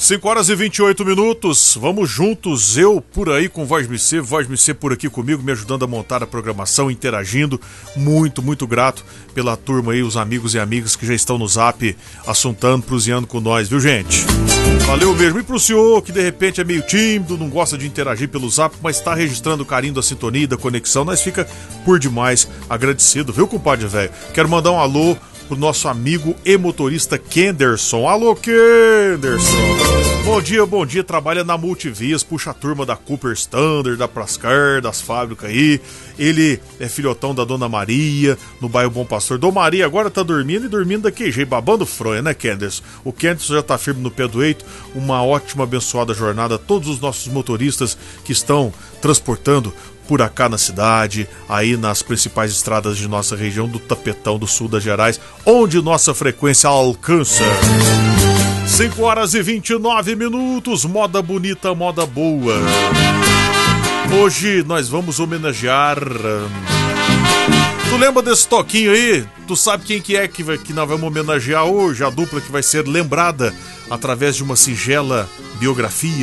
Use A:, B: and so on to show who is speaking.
A: 5 horas e 28 minutos, vamos juntos, eu por aí com Voz Me Ser por aqui comigo, me ajudando a montar a programação, interagindo, muito grato pela turma aí, os amigos e amigas que já estão no Zap, assuntando, proseando com nós, viu gente? Valeu mesmo, e pro senhor que de repente é meio tímido, não gosta de interagir pelo Zap, mas está registrando o carinho da sintonia e da conexão, nós fica por demais agradecido, viu compadre velho? Quero mandar um alô pro nosso amigo e motorista Kenderson. Alô, Kenderson! Bom dia, trabalha na Multivias, puxa a turma da Cooper Standard, da Prascar, das fábricas aí. Ele é filhotão da Dona Maria, no bairro Bom Pastor. Dona Maria agora tá dormindo e dormindo daquele jeito, babando fronha, né, Kenderson? O Kenderson já tá firme no pé do eito. Uma ótima, abençoada jornada a todos os nossos motoristas que estão transportando por acá na cidade, aí nas principais estradas de nossa região do Tapetão do sul das Gerais, onde nossa frequência alcança. 5 horas e 29 minutos, moda bonita, moda boa. Hoje nós vamos homenagear... Tu lembra desse toquinho aí? Tu sabe quem que é que nós vamos homenagear hoje? A dupla que vai ser lembrada através de uma singela biografia